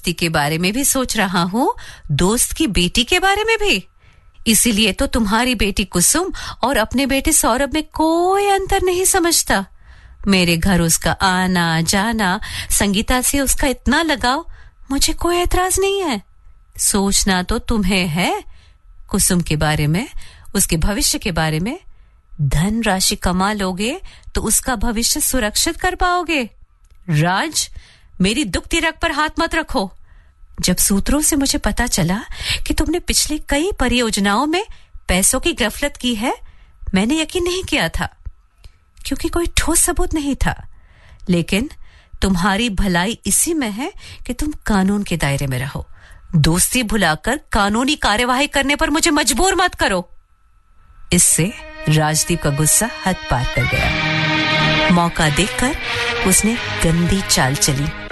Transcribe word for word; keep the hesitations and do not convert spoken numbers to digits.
दोस्ती के बारे में भी सोच रहा हूँ, दोस्त की बेटी के बारे में भी। इसीलिए तो तुम्हारी बेटी कुसुम और अपने बेटे सौरभ में कोई अंतर नहीं समझता। मेरे घर उसका आना जाना, संगीता से उसका इतना लगाव, मुझे कोई एतराज नहीं है। सोचना तो तुम्हें है कुसुम के बारे में, उसके भविष्य के बारे में। धन राशि कमा लोगे तो उसका भविष्य सुरक्षित कर पाओगे। राज, मेरी दुख तिरक पर हाथ मत रखो। जब सूत्रों से मुझे पता चला कि तुमने पिछले कई परियोजनाओं में पैसों की गफलत की है, मैंने यकीन नहीं किया था, क्योंकि कोई ठोस सबूत नहीं था। लेकिन तुम्हारी भलाई इसी में है कि तुम कानून के दायरे में रहो। दोस्ती भुलाकर कानूनी कार्यवाही करने पर मुझे मजबूर मत करो। इससे राजदीप का गुस्सा हद पार कर गया। मौका देखकर उसने गंदी चाल चली।